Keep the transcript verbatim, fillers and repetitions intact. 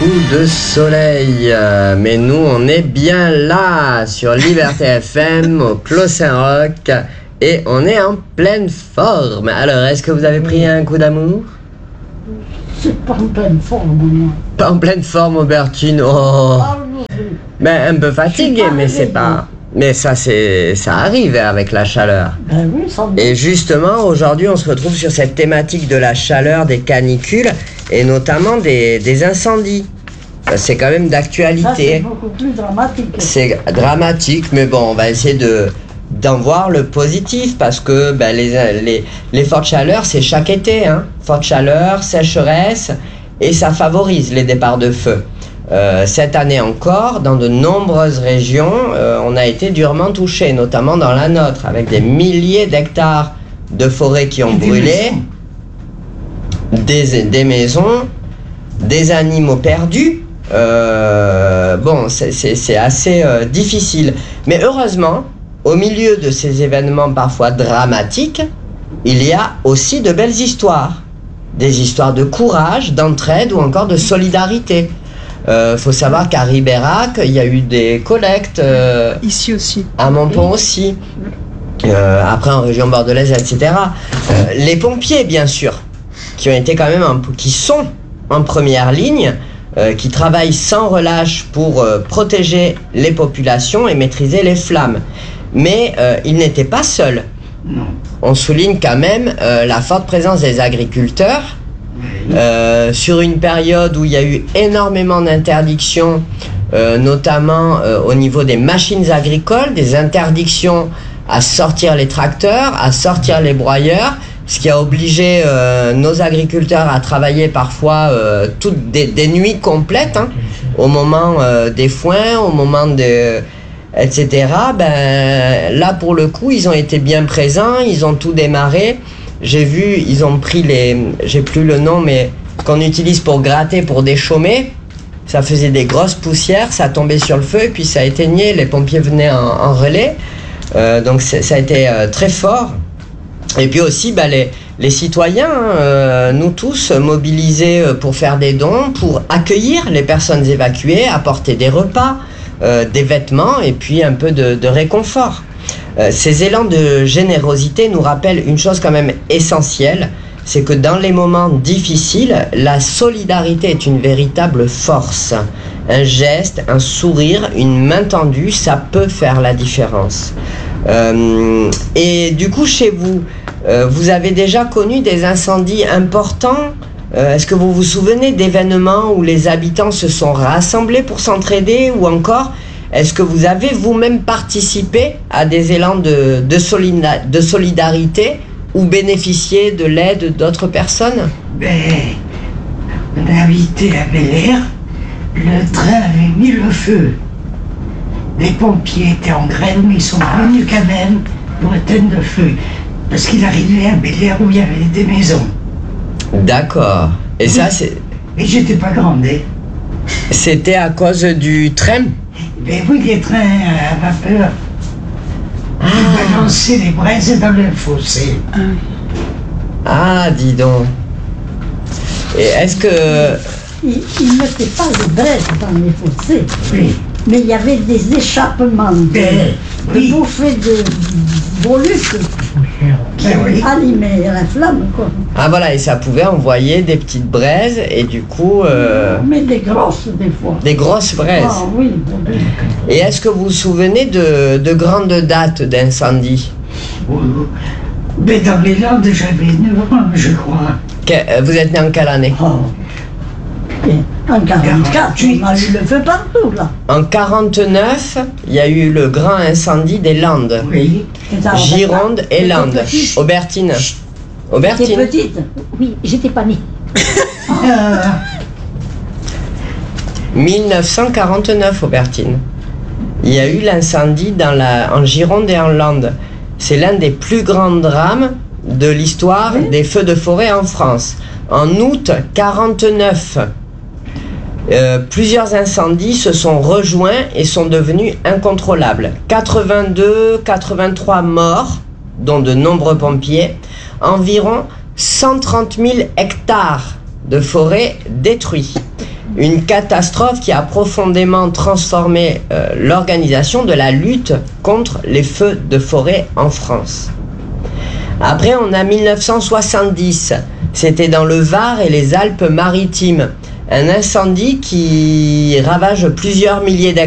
coup de soleil. Mais nous, on est bien là, sur Liberté F M, au Clos Saint-Roch, et on est en pleine forme. Alors, est-ce que vous avez pris un coup d'amour? C'est pas en pleine forme, moi. Pas en pleine forme, Aubertine. Oh. Ben, un peu fatigué, mais c'est pas... Mais ça, c'est, ça arrive avec la chaleur. Ben oui, ça me... Et justement, aujourd'hui, on se retrouve sur cette thématique de la chaleur, des canicules, et notamment des, des incendies. C'est quand même d'actualité. Ça, c'est beaucoup plus dramatique. C'est dramatique, mais bon, on va essayer de, d'en voir le positif, parce que ben, les, les, les fortes chaleurs, c'est chaque été. Hein. Forte chaleur, sécheresse, et ça favorise les départs de feu. Euh, cette année encore, dans de nombreuses régions, euh, on a été durement touchés, notamment dans la nôtre, avec des milliers d'hectares de forêts qui ont brûlé, des, des maisons, des animaux perdus. Euh, bon, c'est, c'est, c'est assez euh, difficile. Mais heureusement, au milieu de ces événements parfois dramatiques, il y a aussi de belles histoires. Des histoires de courage, d'entraide ou encore de solidarité. Il euh, faut savoir qu'à Ribérac, il y a eu des collectes. Euh, Ici aussi. À Montpont aussi. Euh, après en région bordelaise, et cetera. Euh, les pompiers, bien sûr, qui ont été quand même, en, qui sont en première ligne, euh, qui travaillent sans relâche pour euh, protéger les populations et maîtriser les flammes. Mais euh, ils n'étaient pas seuls. Non. On souligne quand même euh, la forte présence des agriculteurs. Euh, sur une période où il y a eu énormément d'interdictions, euh, notamment euh, au niveau des machines agricoles, des interdictions à sortir les tracteurs, à sortir les broyeurs, ce qui a obligé euh, nos agriculteurs à travailler parfois euh, toutes des, des nuits complètes, hein, au moment euh, des foins, au moment de... et cetera. Ben, là, pour le coup, ils ont été bien présents, ils ont tout démarré. J'ai vu, ils ont pris les... J'ai plus le nom, mais qu'on utilise pour gratter, pour déchaumer. Ça faisait des grosses poussières, ça tombait sur le feu, et puis ça éteignait, les pompiers venaient en, en relais. Euh, donc ça a été euh, très fort. Et puis aussi, bah, les, les citoyens, euh, nous tous, mobilisés pour faire des dons, pour accueillir les personnes évacuées, apporter des repas, euh, des vêtements, et puis un peu de, de réconfort. Euh, ces élans de générosité nous rappellent une chose quand même essentielle, c'est que dans les moments difficiles, la solidarité est une véritable force. Un geste, un sourire, une main tendue, ça peut faire la différence. Euh, et du coup, chez vous, euh, vous avez déjà connu des incendies importants ? euh, Est-ce que vous vous souvenez d'événements où les habitants se sont rassemblés pour s'entraider, ou encore est-ce que vous avez vous-même participé à des élans de, de, solida- de solidarité ou bénéficié de l'aide d'autres personnes? Ben, on est habité à Bel-Air, le train avait mis le feu. Les pompiers étaient en grève, mais ils sont venus quand même pour éteindre le feu. Parce qu'il arrivait à Bel-Air où il y avait des maisons. D'accord. Et oui. Ça, c'est... Et j'étais pas grande, hein. C'était à cause du train? Ben oui, les trains à vapeur. Ah. Ils balançaient les braises dans le fossé. Ah, dis donc. Et est-ce que... Ils ne mettaient pas les braises dans les fossés. Oui. Mais il y avait des échappements de, ben, oui. de bouffées de volutes qui ben, oui. allumaient la flamme, quoi. Ah voilà, et ça pouvait envoyer des petites braises, et du coup... Euh... Mais des grosses, des fois. Des grosses braises. Ah oui. Et est-ce que vous vous souvenez de, de grandes dates d'incendie? Oui. Mais dans les Landes, j'avais neuf ans, je crois. Que, vous êtes né en quelle année? Oh. En quarante-quatre, on a eu le feu partout, là. En quarante-neuf, il y a eu le grand incendie des Landes. Oui. Gironde et Landes. Aubertine. Aubertine. T'es petite? Oui, j'étais pas née. dix-neuf cent quarante-neuf, Aubertine. Il y a eu l'incendie dans la, en Gironde et en Landes. C'est l'un des plus grands drames de l'histoire oui. des feux de forêt en France. En août quarante-neuf, euh, plusieurs incendies se sont rejoints et sont devenus incontrôlables. quatre-vingt-deux, quatre-vingt-trois morts, dont de nombreux pompiers, environ cent trente mille hectares de forêt détruits. Une catastrophe qui a profondément transformé euh, l'organisation de la lutte contre les feux de forêt en France. Après, on a mille neuf cent soixante-dix. C'était dans le Var et les Alpes-Maritimes. Un incendie qui ravage plusieurs milliers d'hectares.